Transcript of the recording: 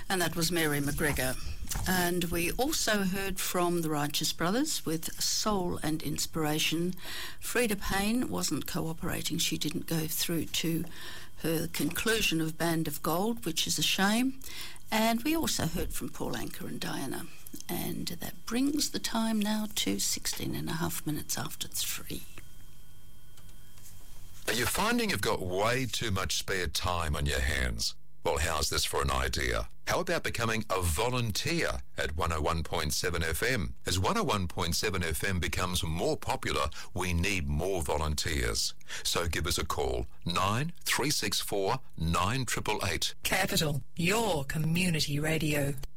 And that was Mary McGregor. And we also heard from the Righteous Brothers with Soul and Inspiration. Frida Payne wasn't cooperating. She didn't go through to her conclusion of Band of Gold, which is a shame. And we also heard from Paul Anka and Diana. And that brings the time now to 16 and a half minutes after 3. Are you finding you've got way too much spare time on your hands? Well, how's this for an idea? How about becoming a volunteer at 101.7 FM? As 101.7 FM becomes more popular, we need more volunteers. So give us a call, 9364 9888. Capital, your community radio.